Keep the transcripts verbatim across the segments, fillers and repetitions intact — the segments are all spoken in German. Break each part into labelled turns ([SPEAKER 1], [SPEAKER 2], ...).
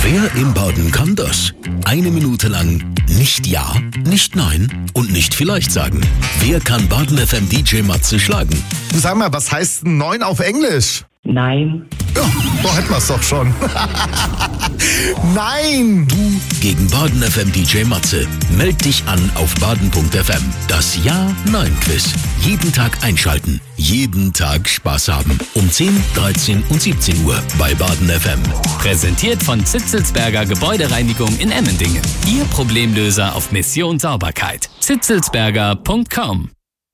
[SPEAKER 1] Wer im Baden kann das? Eine Minute lang nicht Ja, nicht Nein und nicht vielleicht sagen. Wer kann Baden F M D J Matze schlagen?
[SPEAKER 2] Du, sag mal, was heißt neun auf Englisch?
[SPEAKER 3] Nein.
[SPEAKER 2] Ja, da hätten wir es doch schon. Nein!
[SPEAKER 1] Du gegen Baden F M D J Matze. Meld dich an auf baden punkt f m. Das Ja-Nein-Quiz. Jeden Tag einschalten. Jeden Tag Spaß haben. Um zehn, dreizehn und siebzehn Uhr bei Baden F M.
[SPEAKER 4] Präsentiert von Zitzelsberger Gebäudereinigung in Emmendingen. Ihr Problemlöser auf Mission Sauberkeit. zitzelsberger punkt com.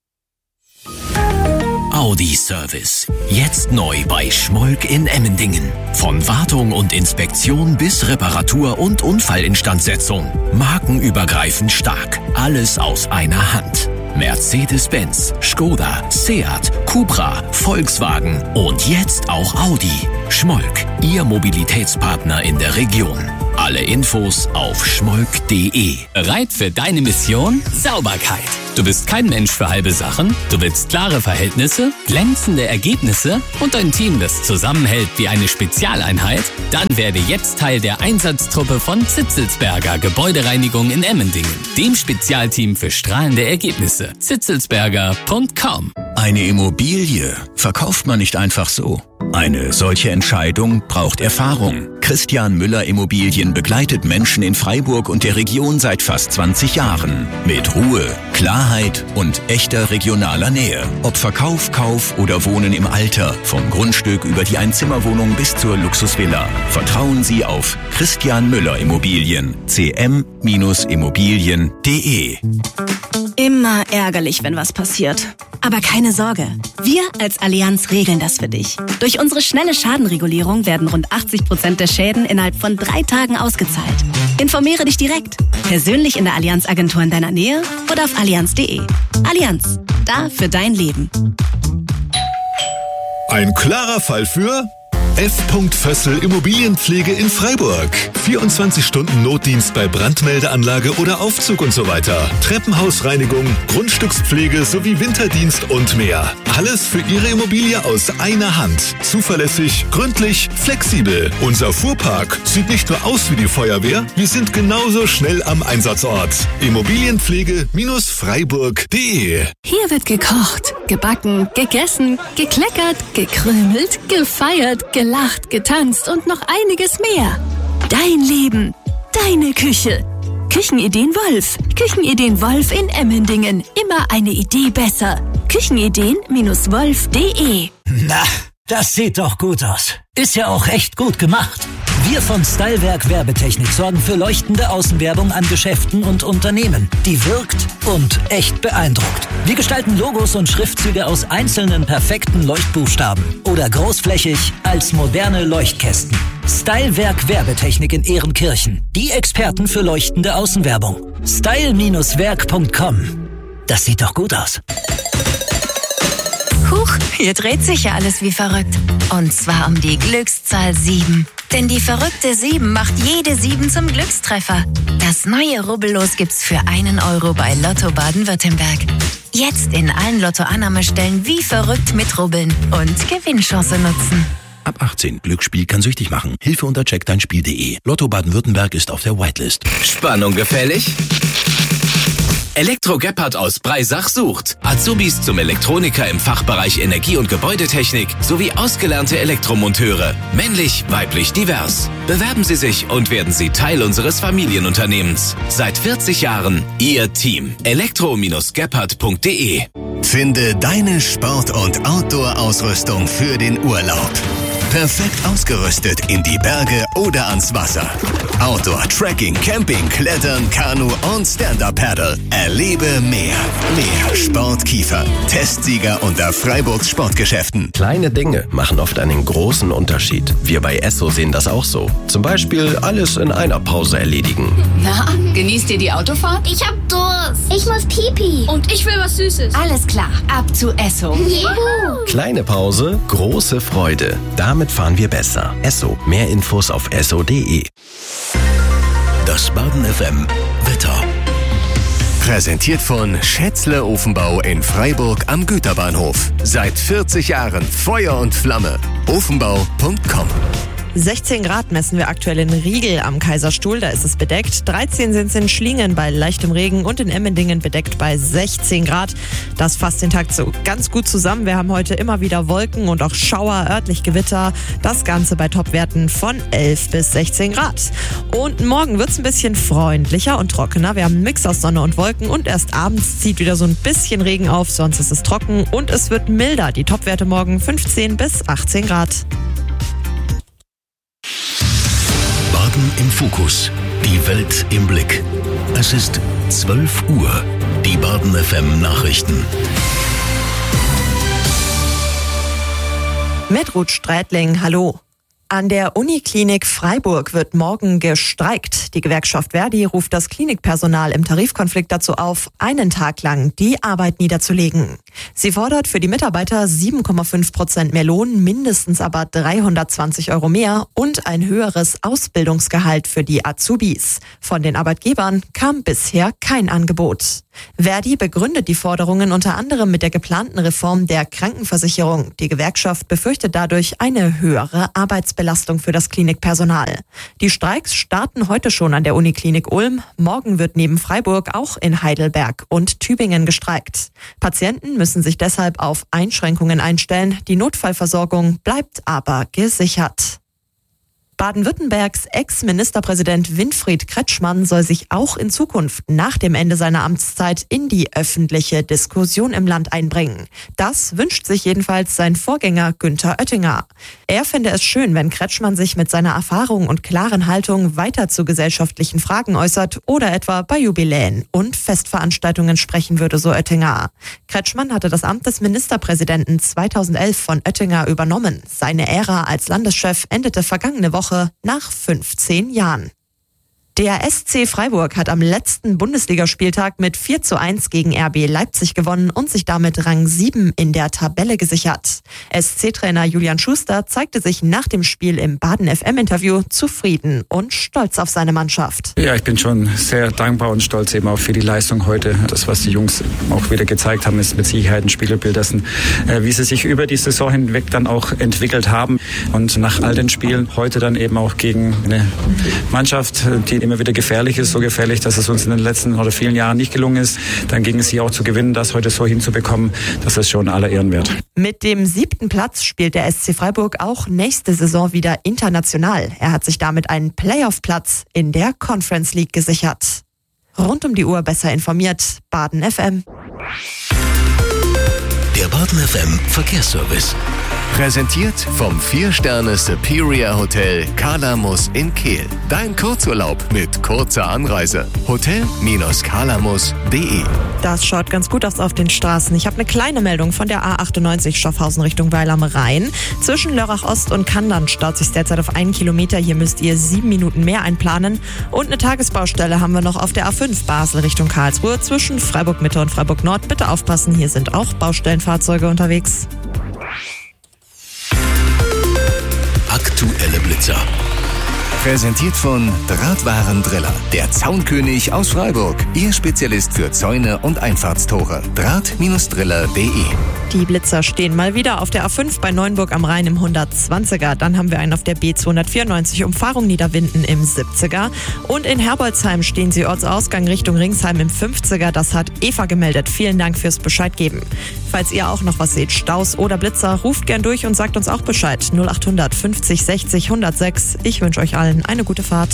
[SPEAKER 1] Audi Service. Jetzt neu bei Schmolk in Emmendingen. Von Wartung und Inspektion bis Reparatur und Unfallinstandsetzung. Markenübergreifend stark. Alles aus einer Hand. Mercedes-Benz, Skoda, Seat, Cupra, Volkswagen und jetzt auch Audi. Schmolk, Ihr Mobilitätspartner in der Region. Alle Infos auf schmolk punkt de.
[SPEAKER 4] Bereit für deine Mission? Sauberkeit. Du bist kein Mensch für halbe Sachen. Du willst klare Verhältnisse, glänzende Ergebnisse und ein Team, das zusammenhält wie eine Spezialeinheit? Dann werde jetzt Teil der Einsatztruppe von Zitzelsberger Gebäudereinigung in Emmendingen, dem Spezialteam für strahlende Ergebnisse. zitzelsberger punkt com.
[SPEAKER 1] Eine Immobilie verkauft man nicht einfach so. Eine solche Entscheidung braucht Erfahrung. Christian Müller Immobilien begleitet Menschen in Freiburg und der Region seit fast zwanzig Jahren. Mit Ruhe, Klarheit und echter regionaler Nähe. Ob Verkauf, Kauf oder Wohnen im Alter. Vom Grundstück über die Einzimmerwohnung bis zur Luxusvilla. Vertrauen Sie auf Christian Müller Immobilien. c m Immobilien punkt de.
[SPEAKER 5] Immer ärgerlich, wenn was passiert. Aber keine Sorge, wir als Allianz regeln das für dich. Durch unsere schnelle Schadenregulierung werden rund achtzig Prozent der Schäden innerhalb von drei Tagen ausgezahlt. Informiere dich direkt, persönlich in der Allianz-Agentur in deiner Nähe oder auf allianz punkt de. Allianz, da für dein Leben.
[SPEAKER 6] Ein klarer Fall für F. Vössel Immobilienpflege in Freiburg. vierundzwanzig Stunden Notdienst bei Brandmeldeanlage oder Aufzug und so weiter. Treppenhausreinigung, Grundstückspflege sowie Winterdienst und mehr. Alles für Ihre Immobilie aus einer Hand. Zuverlässig, gründlich, flexibel. Unser Fuhrpark sieht nicht nur aus wie die Feuerwehr, wir sind genauso schnell am Einsatzort. Immobilienpflege-freiburg punkt de.
[SPEAKER 7] Hier wird gekocht, gebacken, gegessen, gekleckert, gekrümelt, gefeiert, gelacht, getanzt und noch einiges mehr. Dein Leben, deine Küche. Küchenideen Wolf. Küchenideen Wolf in Emmendingen. Immer eine Idee besser. Küchenideen Wolf punkt de.
[SPEAKER 8] Na, das sieht doch gut aus. Ist ja auch echt gut gemacht. Wir von Stylewerk Werbetechnik sorgen für leuchtende Außenwerbung an Geschäften und Unternehmen, die wirkt und echt beeindruckt. Wir gestalten Logos und Schriftzüge aus einzelnen perfekten Leuchtbuchstaben oder großflächig als moderne Leuchtkästen. Stylewerk Werbetechnik in Ehrenkirchen. Die Experten für leuchtende Außenwerbung. style Werk punkt com. Das sieht doch gut aus.
[SPEAKER 9] Huch, hier dreht sich ja alles wie verrückt. Und zwar um die Glückszahl sieben. Denn die verrückte sieben macht jede sieben zum Glückstreffer. Das neue Rubbellos gibt's für einen Euro bei Lotto Baden-Württemberg. Jetzt in allen Lotto-Annahmestellen wie verrückt mitrubbeln und Gewinnchance nutzen.
[SPEAKER 1] Ab achtzehn. Glücksspiel kann süchtig machen. Hilfe unter check dein spiel punkt de. Lotto Baden-Württemberg ist auf der Whitelist.
[SPEAKER 4] Spannung gefällig? Elektro Gebhardt aus Breisach sucht Azubis zum Elektroniker im Fachbereich Energie- und Gebäudetechnik sowie ausgelernte Elektromonteure. Männlich, weiblich, divers. Bewerben Sie sich und werden Sie Teil unseres Familienunternehmens. Seit vierzig Jahren Ihr Team. elektro Gebhardt punkt de.
[SPEAKER 10] Finde deine Sport- und Outdoor-Ausrüstung für den Urlaub. Perfekt ausgerüstet in die Berge oder ans Wasser. Outdoor, Trekking, Camping, Klettern, Kanu und Stand-Up-Paddle. Erlebe mehr. Mehr Sportkiefer. Testsieger unter Freiburgs Sportgeschäften.
[SPEAKER 11] Kleine Dinge machen oft einen großen Unterschied. Wir bei Esso sehen das auch so. Zum Beispiel alles in einer Pause erledigen.
[SPEAKER 12] Na, genießt ihr die Autofahrt?
[SPEAKER 13] Ich hab Durst. Ich muss Pipi.
[SPEAKER 12] Und ich will was Süßes.
[SPEAKER 13] Alles klar, ab zu Esso.
[SPEAKER 11] Juhu. Kleine Pause, große Freude. Damit fahren wir besser. Esso. Mehr Infos auf esso punkt de.
[SPEAKER 1] Das Baden F M Wetter.
[SPEAKER 10] Präsentiert von Schätzle Ofenbau in Freiburg am Güterbahnhof. Seit vierzig Jahren Feuer und Flamme. ofenbau punkt com.
[SPEAKER 3] sechzehn Grad messen wir aktuell in Riegel am Kaiserstuhl, da ist es bedeckt. dreizehn sind es in Schlingen bei leichtem Regen und in Emmendingen bedeckt bei sechzehn Grad. Das fasst den Tag so ganz gut zusammen. Wir haben heute immer wieder Wolken und auch Schauer, örtlich Gewitter. Das Ganze bei Topwerten von elf bis sechzehn Grad. Und morgen wird es ein bisschen freundlicher und trockener. Wir haben einen Mix aus Sonne und Wolken und erst abends zieht wieder so ein bisschen Regen auf, sonst ist es trocken und es wird milder. Die Topwerte morgen fünfzehn bis achtzehn Grad.
[SPEAKER 1] Baden im Fokus. Die Welt im Blick. Es ist zwölf Uhr. Die Baden F M Nachrichten.
[SPEAKER 3] Mit Ruth Strätling, hallo. An der Uniklinik Freiburg wird morgen gestreikt. Die Gewerkschaft Verdi ruft das Klinikpersonal im Tarifkonflikt dazu auf, einen Tag lang die Arbeit niederzulegen. Sie fordert für die Mitarbeiter sieben Komma fünf Prozent mehr Lohn, mindestens aber dreihundertzwanzig Euro mehr und ein höheres Ausbildungsgehalt für die Azubis. Von den Arbeitgebern kam bisher kein Angebot. Verdi begründet die Forderungen unter anderem mit der geplanten Reform der Krankenversicherung. Die Gewerkschaft befürchtet dadurch eine höhere Arbeitsbelastung für das Klinikpersonal. Die Streiks starten heute schon an der Uniklinik Ulm. Morgen wird neben Freiburg auch in Heidelberg und Tübingen gestreikt. Patienten müssen sich deshalb auf Einschränkungen einstellen. Die Notfallversorgung bleibt aber gesichert. Baden-Württembergs Ex-Ministerpräsident Winfried Kretschmann soll sich auch in Zukunft nach dem Ende seiner Amtszeit in die öffentliche Diskussion im Land einbringen. Das wünscht sich jedenfalls sein Vorgänger Günther Oettinger. Er fände es schön, wenn Kretschmann sich mit seiner Erfahrung und klaren Haltung weiter zu gesellschaftlichen Fragen äußert oder etwa bei Jubiläen und Festveranstaltungen sprechen würde, so Oettinger. Kretschmann hatte das Amt des Ministerpräsidenten zweitausendelf von Oettinger übernommen. Seine Ära als Landeschef endete vergangene Woche nach fünfzehn Jahren. Der S C Freiburg hat am letzten Bundesligaspieltag mit vier zu eins gegen R B Leipzig gewonnen und sich damit Rang sieben in der Tabelle gesichert. S C-Trainer Julian Schuster zeigte sich nach dem Spiel im Baden F M-Interview zufrieden und stolz auf seine Mannschaft.
[SPEAKER 14] Ja, ich bin schon sehr dankbar und stolz eben auch für die Leistung heute. Das, was die Jungs auch wieder gezeigt haben, ist mit Sicherheit ein Spiegelbild dessen, wie sie sich über die Saison hinweg dann auch entwickelt haben. Und nach all den Spielen heute dann eben auch gegen eine Mannschaft, die immer wieder gefährlich ist, so gefährlich, dass es uns in den letzten oder vielen Jahren nicht gelungen ist, dann gegen sie auch zu gewinnen, das heute so hinzubekommen, das ist schon aller Ehren wert.
[SPEAKER 3] Mit dem siebten Platz spielt der S C Freiburg auch nächste Saison wieder international. Er hat sich damit einen Playoff-Platz in der Conference League gesichert. Rund um die Uhr besser informiert, Baden F M.
[SPEAKER 1] Der Baden F M Verkehrsservice.
[SPEAKER 10] Präsentiert vom vier Sterne Superior Hotel Kalamus in Kehl. Dein Kurzurlaub mit kurzer Anreise. Hotel Kalamus punkt de.
[SPEAKER 3] Das schaut ganz gut aus auf den Straßen. Ich habe eine kleine Meldung von der A achtundneunzig Schaffhausen Richtung Weil am Rhein. Zwischen Lörrach Ost und Kandern staut sich derzeit auf einen Kilometer. Hier müsst ihr sieben Minuten mehr einplanen. Und eine Tagesbaustelle haben wir noch auf der A fünf Basel Richtung Karlsruhe. Zwischen Freiburg Mitte und Freiburg Nord. Bitte aufpassen, hier sind auch Baustellenfahrzeuge unterwegs.
[SPEAKER 1] Aktuelle Blitzer.
[SPEAKER 10] Präsentiert von Drahtwarendriller, der Zaunkönig aus Freiburg. Ihr Spezialist für Zäune und Einfahrtstore. Draht Driller punkt de.
[SPEAKER 3] Die Blitzer stehen mal wieder auf der A fünf bei Neuenburg am Rhein im hundertzwanziger. Dann haben wir einen auf der B zweihundertvierundneunzig Umfahrung Niederwinden im siebziger. Und in Herbolzheim stehen sie Ortsausgang Richtung Ringsheim im fünfziger. Das hat Eva gemeldet. Vielen Dank fürs Bescheid geben. Falls ihr auch noch was seht, Staus oder Blitzer, ruft gern durch und sagt uns auch Bescheid. null achthundert fünfzig sechzig hundertsechs. Ich wünsche euch allen eine gute Fahrt.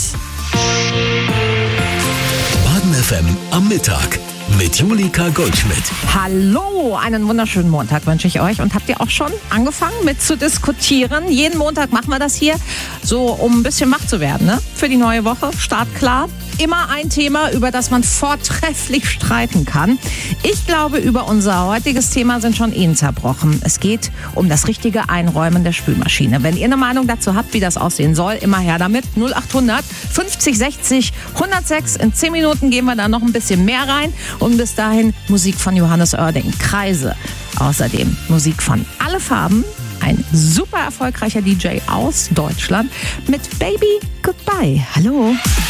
[SPEAKER 1] Baden F M am Mittag mit Julika Goldschmidt.
[SPEAKER 15] Hallo, einen wunderschönen Montag wünsche ich euch. Und habt ihr auch schon angefangen mit zu diskutieren? Jeden Montag machen wir das hier, so um ein bisschen wach zu werden, ne? Für die neue Woche, startklar. Immer ein Thema, über das man vortrefflich streiten kann. Ich glaube, über unser heutiges Thema sind schon Ehen zerbrochen. Es geht um das richtige Einräumen der Spülmaschine. Wenn ihr eine Meinung dazu habt, wie das aussehen soll, immer her damit. null achthundert fünfzig sechzig hundertsechs. In zehn Minuten gehen wir da noch ein bisschen mehr rein. Und bis dahin Musik von Johannes Oerding, Kreise. Außerdem Musik von Alle Farben. Ein super erfolgreicher D J aus Deutschland mit Baby Goodbye. Hallo.